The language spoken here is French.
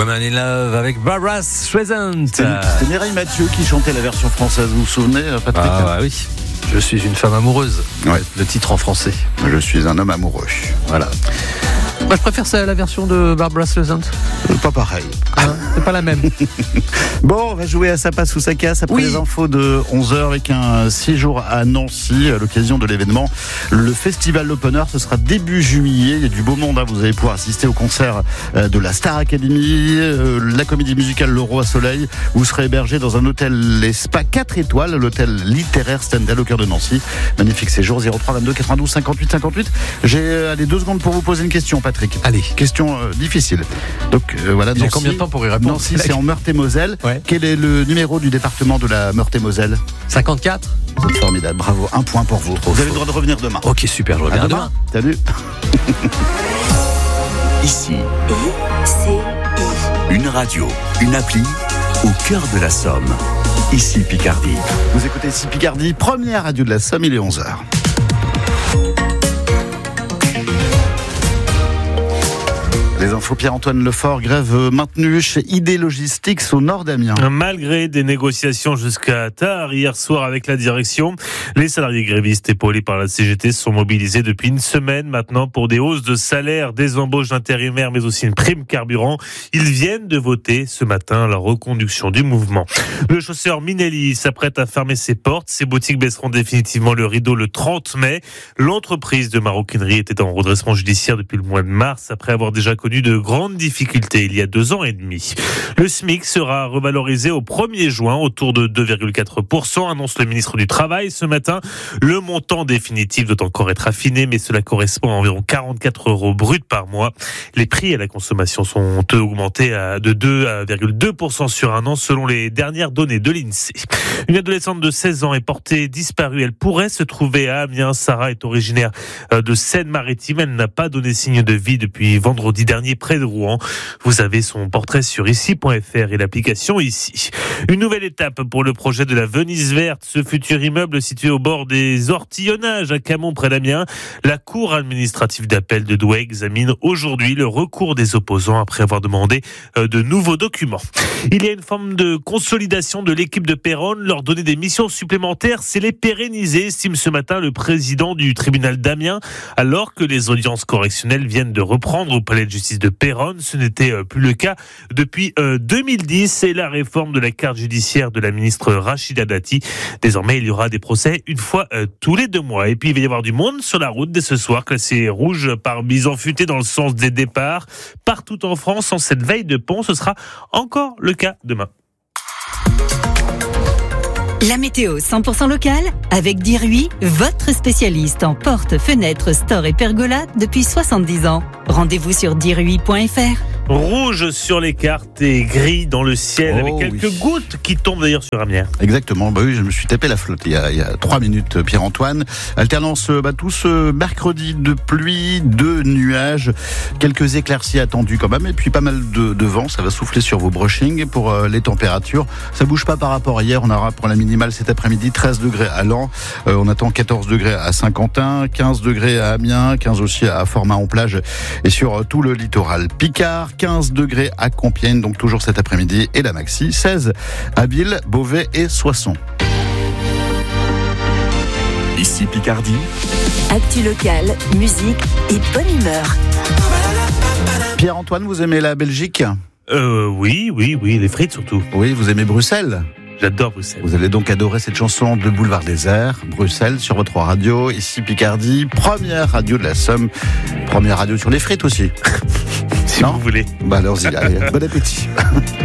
Woman in Love avec Barbra Streisand. C'était Mireille Mathieu qui chantait la version française, vous vous souvenez, Patrick? Ah oui, je suis une femme amoureuse. Ouais. Le titre en français. Je suis un homme amoureux. Voilà. Moi, je préfère la version de Barbra Streisand. Pas pareil. C'est pas la même. Bon, on va jouer à Ça passe ou ça casse après les infos de 11h avec un séjour à Nancy à l'occasion de l'événement. Le festival L'Open Air, ce sera début juillet. Il y a du beau monde. Vous allez pouvoir assister au concert de la Star Academy, la comédie musicale Le Roi Soleil. Vous serez hébergé dans un hôtel Les Spa 4 étoiles, l'hôtel littéraire Stendhal au cœur de Nancy. Magnifique séjour, 03 22 92 58 58. J'ai 2 secondes pour vous poser une question, Patrick. Allez. Question difficile. Donc voilà. J'ai combien de temps pour y répondre? Nancy, c'est en Meurthe-et-Moselle. Ouais. Quel est le numéro du département de la Meurthe-et-Moselle? 54. C'est formidable, bravo. 1 point pour vous. Vous avez le droit de revenir demain. Ok, super, je reviens demain. Salut. Ici, une radio, une appli au cœur de la Somme. Ici Picardie. Vous écoutez ici Picardie, première radio de la Somme, il est 11h. Les infos, Pierre-Antoine Lefort, grève maintenue chez ID Logistics au nord d'Amiens. Malgré des négociations jusqu'à tard hier soir avec la direction, les salariés grévistes épaulés par la CGT sont mobilisés depuis une semaine maintenant pour des hausses de salaire, des embauches d'intérimaires mais aussi une prime carburant. Ils viennent de voter ce matin la reconduction du mouvement. Le chausseur Minelli s'apprête à fermer ses portes. Ses boutiques baisseront définitivement le rideau le 30 mai. L'entreprise de maroquinerie était en redressement judiciaire depuis le mois de mars après avoir déjà connu de grandes difficultés il y a 2 ans et demi. Le SMIC sera revalorisé au 1er juin autour de 2,4%, annonce le ministre du Travail ce matin. Le montant définitif doit encore être affiné, mais cela correspond à environ 44 € bruts par mois. Les prix à la consommation sont augmentés de 2,2% sur un an selon les dernières données de l'INSEE. Une adolescente de 16 ans est portée disparue. Elle pourrait se trouver à Amiens. Sarah est originaire de Seine-Maritime. Elle n'a pas donné signe de vie depuis vendredi dernier près de Rouen. Vous avez son portrait sur ici.fr et l'application Ici. Une nouvelle étape pour le projet de la Venise verte, ce futur immeuble situé au bord des Ortillonnages à Camon près d'Amiens. La cour administrative d'appel de Douai examine aujourd'hui le recours des opposants après avoir demandé de nouveaux documents. Il y a une forme de consolidation de l'équipe de Péronne, leur donner des missions supplémentaires, c'est les pérenniser, estime ce matin le président du tribunal d'Amiens, alors que les audiences correctionnelles viennent de reprendre au palais de justice de Péronne. Ce n'était plus le cas depuis 2010 et la réforme de la carte judiciaire de la ministre Rachida Dati. Désormais, il y aura des procès une fois tous les 2 mois. Et puis, il va y avoir du monde sur la route dès ce soir, classé rouge par bison futé dans le sens des départs. Partout en France, en cette veille de pont, ce sera encore le cas demain. La météo 100% locale avec Diruy, votre spécialiste en portes, fenêtres, stores et pergolas depuis 70 ans. Rendez-vous sur diruy.fr. Rouge sur les cartes et gris dans le ciel avec quelques gouttes qui tombent d'ailleurs sur Amiens. Exactement, oui, je me suis tapé la flotte il y a 3 minutes, Pierre-Antoine. Alternance tout ce mercredi de pluie, de nuages, quelques éclaircies attendues quand même et puis pas mal de vent, ça va souffler sur vos brushings. Pour les températures, ça bouge pas par rapport à hier, on aura pour la minimale cet après-midi 13 degrés à Laon, on attend 14 degrés à Saint-Quentin, 15 degrés à Amiens, 15 aussi à Format-en-Plage et sur tout le littoral Picard. 15 degrés à Compiègne, donc toujours cet après-midi, et la maxi, 16 à Ville, Beauvais et Soissons. Ici Picardie. Actu locale, musique et bonne humeur. Pierre-Antoine, vous aimez la Belgique? Oui, les frites surtout. Oui, vous aimez Bruxelles? J'adore Bruxelles. Vous allez donc adorer cette chanson de Boulevard Désert, Bruxelles, sur votre radio, ici Picardie, première radio de la Somme, première radio sur les frites aussi. Si vous voulez. Alors, allez, bon appétit.